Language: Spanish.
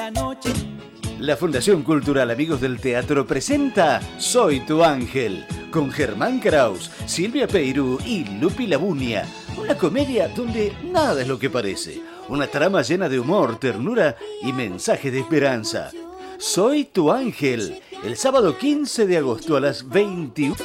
la noche. La Fundación Cultural Amigos del Teatro presenta Soy tu Ángel, con Germán Kraus, Silvia Peirú y Lupi Labunia. Una comedia donde nada es lo que parece. Una trama llena de humor, ternura y mensajes de esperanza. Soy tu Ángel, el sábado 15 de agosto a las 21.